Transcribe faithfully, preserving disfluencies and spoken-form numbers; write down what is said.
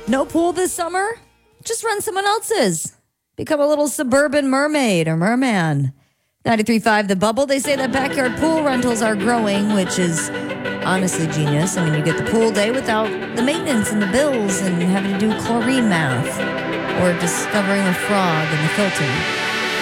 No pool this summer? Just run someone else's. Become a little suburban mermaid or merman. ninety-three point five The Bubble. They say that backyard pool rentals are growing, which is honestly genius. I mean, you get the pool day without the maintenance and the bills and having to do chlorine math or discovering a frog in the filter.